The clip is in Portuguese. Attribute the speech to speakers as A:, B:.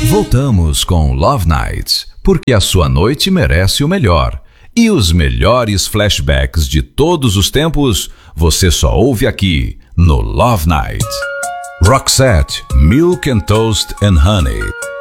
A: Voltamos com Love Nights, porque a sua noite merece o melhor. E os melhores flashbacks de todos os tempos, você só ouve aqui no Love Night. Roxette, Milk and Toast and Honey.